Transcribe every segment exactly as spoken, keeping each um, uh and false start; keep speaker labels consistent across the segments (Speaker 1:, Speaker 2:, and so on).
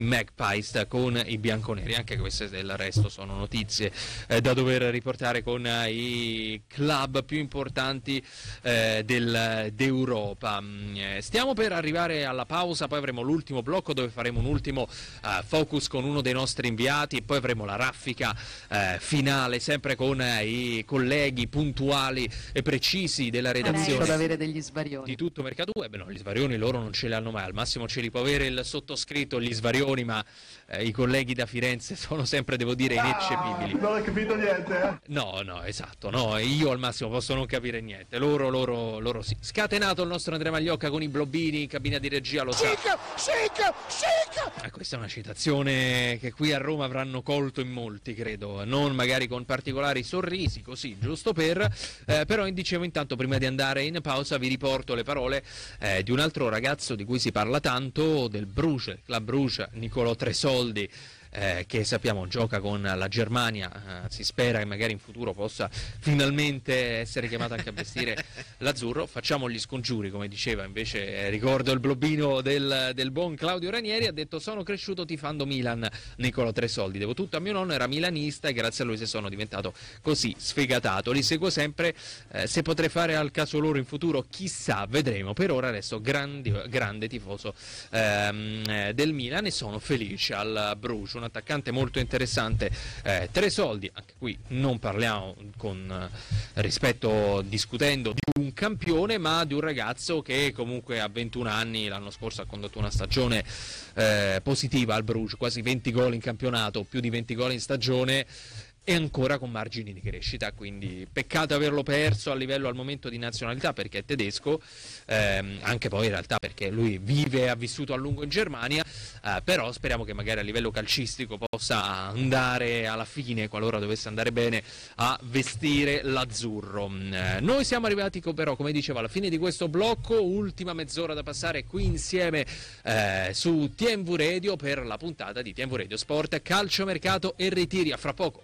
Speaker 1: Magpies con i bianconeri. Anche queste del resto sono notizie eh, da dover riportare con eh, i club più importanti eh, del, d'Europa. Eh, stiamo per arrivare alla pausa, poi avremo l'ultimo blocco dove faremo un ultimo eh, focus con uno dei nostri inviati e poi avremo la raffica eh, finale sempre con eh, i colleghi puntuali e precisi della redazione
Speaker 2: ad avere degli svarioni
Speaker 1: di Tutto Mercato Web. No, gli svarioni loro non ce li hanno mai, al massimo ce li può avere il sottoscritto, gli svarioni, ma eh, i colleghi da Firenze sono sempre, devo dire, ineccepibili.
Speaker 3: Ah, non hai capito niente, eh?
Speaker 1: No, no, esatto, no, io al massimo posso non capire niente, loro, loro, loro sì. Scatenato il nostro Andrea Magliocca con i blobbini in cabina di regia, lo sa.
Speaker 4: Chic, chic, chic.
Speaker 1: Eh, questa è una citazione che qui a Roma avranno colto in molti, credo, non magari con particolari sorrisi, così, giusto per, eh, però dicevo intanto, prima di andare in pausa, vi riporto le parole eh, di un altro ragazzo di cui si parla tanto, del Bruges, Club Bruges, Nicolò Tresoldi, eh, che sappiamo gioca con la Germania, eh, si spera che magari in futuro possa finalmente essere chiamato anche a vestire l'azzurro. Facciamo gli scongiuri, come diceva invece, eh, ricordo il blobbino del, del buon Claudio Ranieri, ha detto: sono cresciuto tifando Milan, Nicolò Tresoldi, devo tutto a mio nonno, era milanista e grazie a lui se sono diventato così sfegatato, li seguo sempre, eh, se potrei fare al caso loro in futuro chissà, vedremo. Per ora adesso grandi, grande tifoso ehm, del Milan e sono felice al Bruges, un attaccante molto interessante, eh, Tresoldi, anche qui non parliamo con eh, rispetto, discutendo di un campione, ma di un ragazzo che comunque a ventuno anni l'anno scorso ha condotto una stagione eh, positiva al Bruges, quasi venti gol in campionato, più di venti gol in stagione e ancora con margini di crescita, quindi peccato averlo perso a livello al momento di nazionalità perché è tedesco, ehm, anche poi in realtà perché lui vive e ha vissuto a lungo in Germania, eh, però speriamo che magari a livello calcistico possa andare alla fine, qualora dovesse andare bene, a vestire l'azzurro. Eh, noi siamo arrivati però, come dicevo, alla fine di questo blocco, ultima mezz'ora da passare qui insieme eh, su T M V Radio per la puntata di T M V Radio Sport, Calcio, Mercato e Ritiri. A fra poco.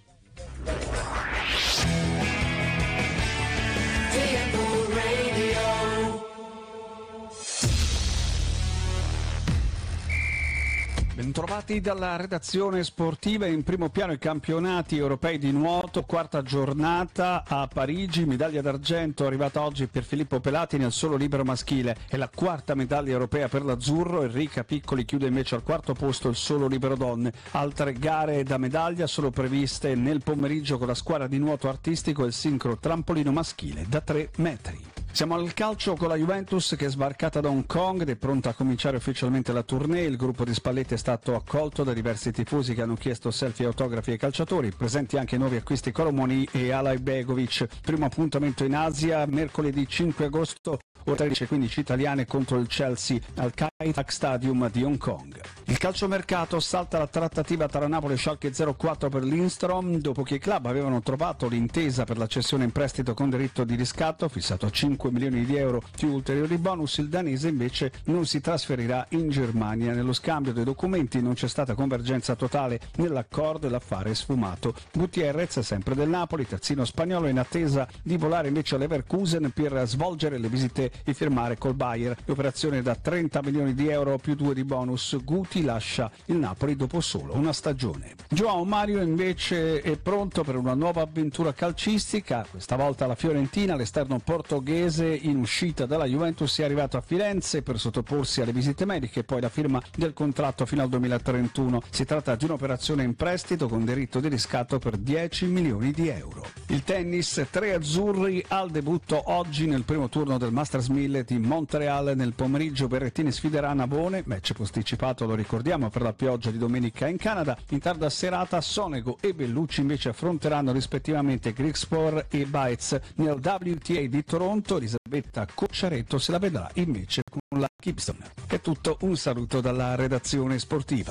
Speaker 5: Bentrovati dalla redazione sportiva. In primo piano i campionati europei di nuoto, quarta giornata a Parigi, medaglia d'argento arrivata oggi per Filippo Pelati nel solo libero maschile, è la quarta medaglia europea per l'azzurro. Enrica Piccoli chiude invece al quarto posto il solo libero donne. Altre gare da medaglia sono previste nel pomeriggio con la squadra di nuoto artistico e il sincro trampolino maschile da tre metri. Siamo al calcio con la Juventus che è sbarcata da Hong Kong ed è pronta a cominciare ufficialmente la tournée. Il gruppo di Spalletti è stato accolto da diversi tifosi che hanno chiesto selfie e autografi ai calciatori, presenti anche nuovi acquisti Colomoni e Alay Begovic. Primo appuntamento in Asia, mercoledì cinque agosto, ore tredici e quindici italiane contro il Chelsea al Kai Tak Stadium di Hong Kong. Il calciomercato, salta la trattativa tra Napoli e Schalke zero quattro per Lindstrom, dopo che i club avevano trovato l'intesa per la cessione in prestito con diritto di riscatto fissato a cinque milioni di euro più ulteriori bonus. Il danese invece non si trasferirà in Germania. Nello scambio dei documenti non c'è stata convergenza totale nell'accordo e l'affare è sfumato. Gutierrez, sempre del Napoli, terzino spagnolo, in attesa di volare invece a Leverkusen per svolgere le visite e firmare col Bayer. L'operazione da trenta milioni di euro più due di bonus. Guti lascia il Napoli dopo solo una stagione. João Mario invece è pronto per una nuova avventura calcistica, questa volta alla Fiorentina. L'esterno portoghese in uscita dalla Juventus è arrivato a Firenze per sottoporsi alle visite mediche e poi la firma del contratto fino al duemilatrentuno. Si tratta di un'operazione in prestito con diritto di riscatto per dieci milioni di euro. Il tennis, tre azzurri al debutto oggi nel primo turno del Masters mille di Montreal. Nel pomeriggio Berrettini sfiderà Nabone, match posticipato, lo ricordiamo, per la pioggia di domenica in Canada. In tarda serata Sonego e Bellucci invece affronteranno rispettivamente Grigspor e Baez. Nel W T A di Toronto Elisabetta Cocciaretto se la vedrà invece con la Gibson. È tutto, un saluto dalla redazione sportiva.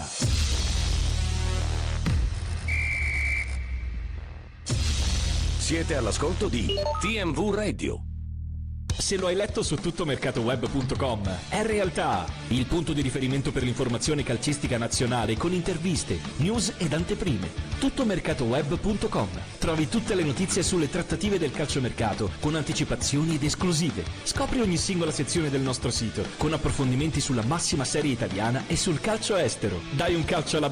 Speaker 6: Siete all'ascolto di T M V Radio.
Speaker 2: se lo hai letto su tuttomercatoweb punto com. È realtà, il punto di riferimento per l'informazione calcistica nazionale con interviste, news ed anteprime. tuttomercatoweb punto com. Trovi tutte le notizie sulle trattative del calciomercato con anticipazioni ed esclusive. Scopri ogni singola sezione del nostro sito con approfondimenti sulla massima serie italiana e sul calcio estero. Dai un calcio alla